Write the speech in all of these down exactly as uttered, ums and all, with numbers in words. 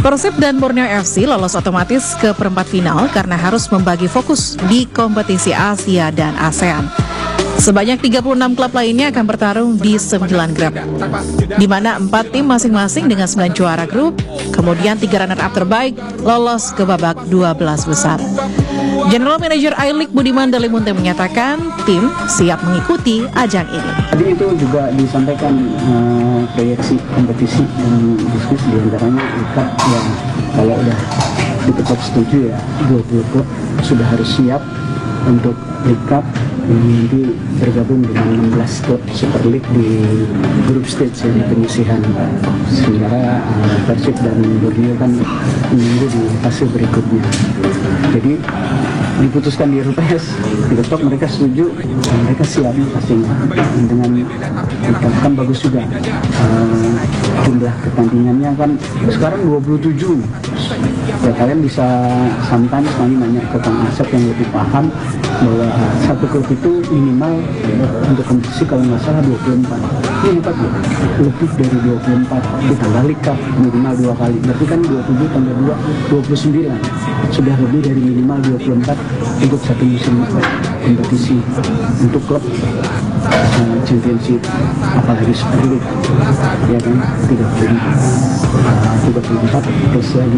Persib dan Borneo F C lolos otomatis ke perempat final karena harus membagi fokus di kompetisi Asia dan ASEAN. Sebanyak tiga puluh enam klub lainnya akan bertarung di sembilan grup, di mana empat tim masing-masing dengan sembilan juara grup, kemudian tiga runner-up terbaik lolos ke babak dua belas besar. General Manager I-League Budiman Dalimunte menyatakan tim siap mengikuti ajang ini. Tadi itu juga disampaikan uh, proyeksi kompetisi dan diskusi diantaranya ikat yang kalau udah ditetap setuju ya dua puluh klub sudah harus siap untuk League Cup yang nanti bergabung dengan enam belas klub Super League di grup stage ya, di penyisihan. Sementara uh, Persib dan Borneo kan menunggu di fase berikutnya. Jadi diputuskan di R P S, di mereka setuju dan mereka siap pastinya. Dengan kan bagus juga uh, jumlah pertandingannya kan sekarang dua puluh tujuh. Ya kalian bisa sometimes kami nanya ke Kang Asep yang lebih paham bahwa satu klub itu minimal untuk kompetisi kalau nggak salah dua puluh empat. Ini hebat ya, lebih dari dua puluh empat ditambah League Cup minimal dua kali. Berarti kan dua puluh tujuh tambah dua, dua puluh sembilan. Sudah lebih dari minimal dua puluh empat untuk satu musim kompetisi untuk klub uh, championship, apalagi Super League ya kan tiga puluh tiga puluh empat plus lagi.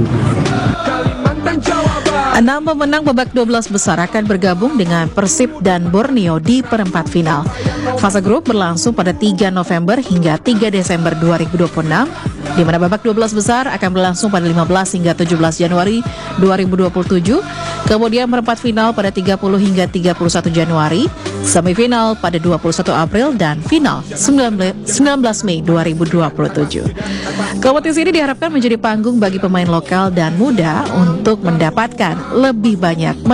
Enam pemenang babak dua belas besar akan bergabung dengan Persib dan Borneo di perempat final. Fase grup berlangsung pada tiga November hingga tiga Desember dua ribu dua puluh enam, di mana babak dua belas besar akan berlangsung pada lima belas hingga tujuh belas Januari dua ribu dua puluh tujuh, kemudian perempat final pada tiga puluh hingga tiga puluh satu Januari, semifinal pada dua puluh satu April, dan final sembilan belas Mei dua ribu dua puluh tujuh. Kompetisi ini diharapkan menjadi panggung bagi pemain lokal dan muda untuk mendapatkan lebih banyak